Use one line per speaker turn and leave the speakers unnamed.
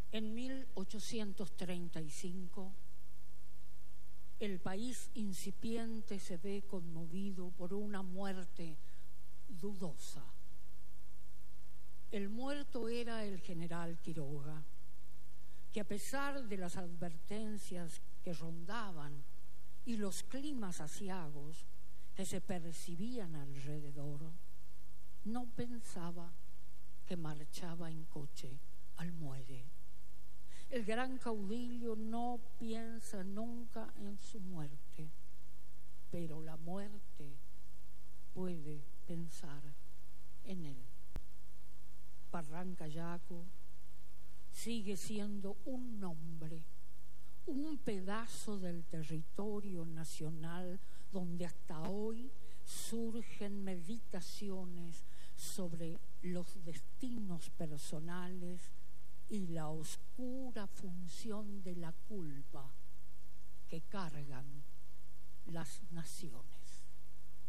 En 1835, el país incipiente se ve conmovido por una muerte dudosa. El muerto era el general Quiroga, que a pesar de las advertencias que rondaban y los climas aciagos que se percibían alrededor, no pensaba que marchaba en coche al muelle. El gran caudillo no piensa nunca en su muerte, pero la muerte puede pensar en él. Barrancayaco sigue siendo un nombre, un pedazo del territorio nacional donde hasta hoy surgen meditaciones sobre los destinos personales y la oscura función de la culpa que cargan las naciones.